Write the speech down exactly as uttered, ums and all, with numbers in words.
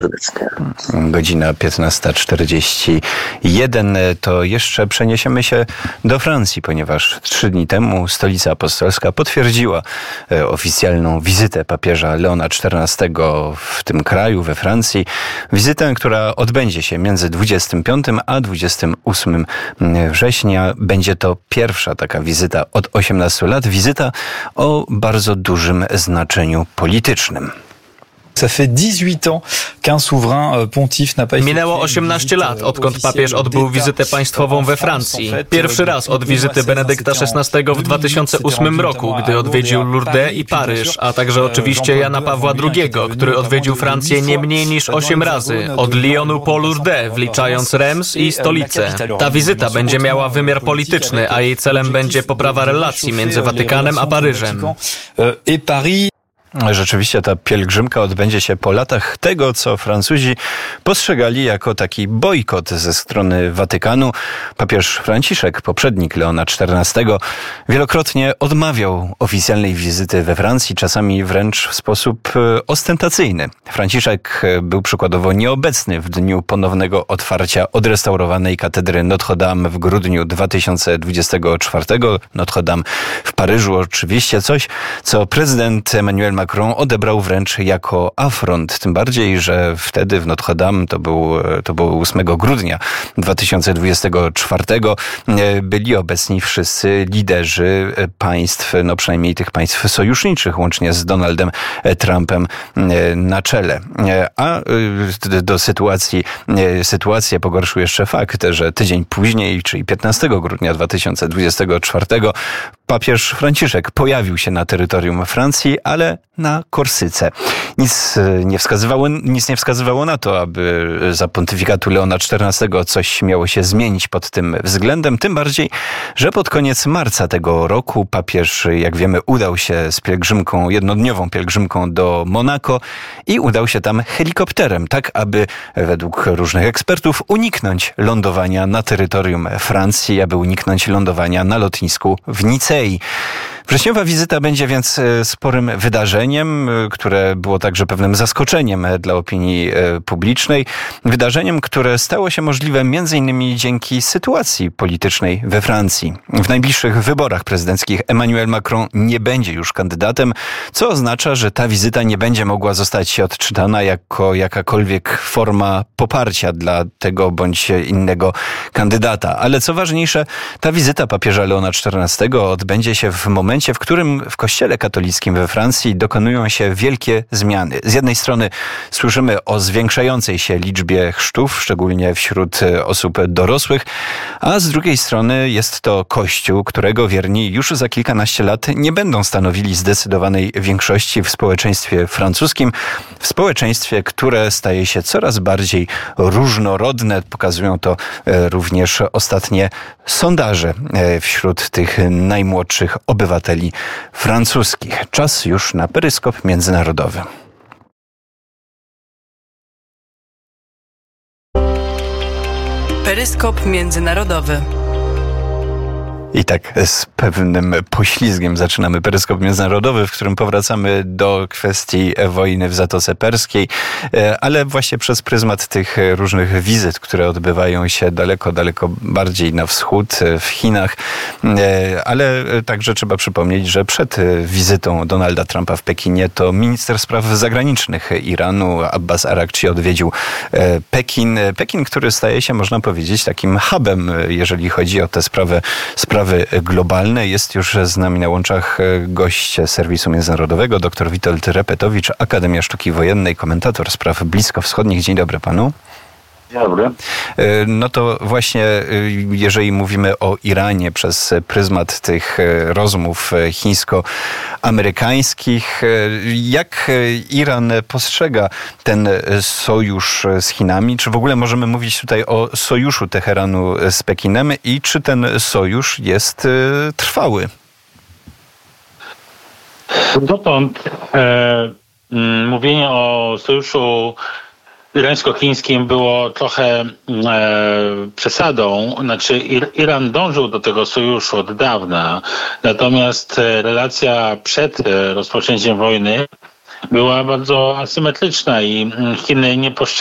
Godzina piętnasta czterdzieści jeden. To jeszcze przeniesiemy się do Francji, ponieważ trzy dni temu Stolica Apostolska potwierdziła oficjalną wizytę papieża Leona czternastego w tym kraju, we Francji. Wizytę, która odbędzie się między dwudziestym piątym a dwudziestym ósmym września. Będzie to pierwsza taka wizyta od osiemnastu lat. Wizyta o bardzo dużym znaczeniu politycznym. Ça fait dix-huit ans qu'un souverain pontife n'a pas. Minęło osiemnaście lat, odkąd papież odbył wizytę państwową we Francji. Pierwszy raz od wizyty Benedykta szesnastego w dwa tysiące ósmym roku, gdy odwiedził Lourdes i Paryż, a także oczywiście Jana Pawła drugiego, który odwiedził Francję nie mniej niż osiem razy, od Lyonu po Lourdes, wliczając Reims i stolicę. Ta wizyta będzie miała wymiar polityczny, a jej celem będzie poprawa relacji między Watykanem a Paryżem. Rzeczywiście ta pielgrzymka odbędzie się po latach tego, co Francuzi postrzegali jako taki bojkot ze strony Watykanu. Papież Franciszek, poprzednik Leona czternastego, wielokrotnie odmawiał oficjalnej wizyty we Francji, czasami wręcz w sposób ostentacyjny. Franciszek był przykładowo nieobecny w dniu ponownego otwarcia odrestaurowanej katedry Notre Dame w grudniu dwa tysiące dwudziestego czwartego. Notre Dame w Paryżu oczywiście coś, co prezydent Emmanuel Macron odebrał wręcz jako afront. Tym bardziej, że wtedy w Notre Dame, to był, to było ósmego grudnia dwa tysiące dwudziestego czwartego, byli obecni wszyscy liderzy państw, no przynajmniej tych państw sojuszniczych, łącznie z Donaldem Trumpem na czele. A do sytuacji, sytuację pogorszył jeszcze fakt, że tydzień później, czyli piętnastego grudnia dwa tysiące dwudziestego czwartego, papież Franciszek pojawił się na terytorium Francji, ale na Korsyce. Nic nie wskazywało, nic nie wskazywało na to, aby za pontyfikatu Leona czternastego coś miało się zmienić pod tym względem. Tym bardziej, że pod koniec marca tego roku papież, jak wiemy, udał się z pielgrzymką, jednodniową pielgrzymką do Monako i udał się tam helikopterem, tak aby według różnych ekspertów uniknąć lądowania na terytorium Francji, aby uniknąć lądowania na lotnisku w Nicei. Wrześniowa wizyta będzie więc sporym wydarzeniem, które było także pewnym zaskoczeniem dla opinii publicznej. Wydarzeniem, które stało się możliwe między innymi dzięki sytuacji politycznej we Francji. W najbliższych wyborach prezydenckich Emmanuel Macron nie będzie już kandydatem, co oznacza, że ta wizyta nie będzie mogła zostać odczytana jako jakakolwiek forma poparcia dla tego bądź innego kandydata. Ale co ważniejsze, ta wizyta papieża Leona czternastego odbędzie się w momencie, w którym w kościele katolickim we Francji dokonują się wielkie zmiany. Z jednej strony słyszymy o zwiększającej się liczbie chrztów, szczególnie wśród osób dorosłych, a z drugiej strony jest to kościół, którego wierni już za kilkanaście lat nie będą stanowili zdecydowanej większości w społeczeństwie francuskim, w społeczeństwie, które staje się coraz bardziej różnorodne. Pokazują to również ostatnie sondaże wśród tych najmłodszych obywateli francuskich. Czas już na peryskop międzynarodowy. Peryskop międzynarodowy. I tak z pewnym poślizgiem zaczynamy peryskop międzynarodowy, w którym powracamy do kwestii wojny w Zatoce Perskiej, ale właśnie przez pryzmat tych różnych wizyt, które odbywają się daleko, daleko bardziej na wschód, w Chinach. Ale także trzeba przypomnieć, że przed wizytą Donalda Trumpa w Pekinie to minister spraw zagranicznych Iranu Abbas Arakci odwiedził Pekin. Pekin, który staje się, można powiedzieć, takim hubem, jeżeli chodzi o tę sprawę, sprawę globalne. Jest już z nami na łączach gość serwisu międzynarodowego, dr Witold Repetowicz, Akademia Sztuki Wojennej, komentator spraw bliskowschodnich. Dzień dobry panu. Dzień dobry. No to właśnie, jeżeli mówimy o Iranie przez pryzmat tych rozmów chińsko-amerykańskich, jak Iran postrzega ten sojusz z Chinami? Czy w ogóle możemy mówić tutaj o sojuszu Teheranu z Pekinem i czy ten sojusz jest trwały? Dotąd e, mówienie o sojuszu irańsko-chińskim było trochę e, przesadą. Znaczy Iran dążył do tego sojuszu od dawna, natomiast relacja przed rozpoczęciem wojny była bardzo asymetryczna i Chiny nie postrzegały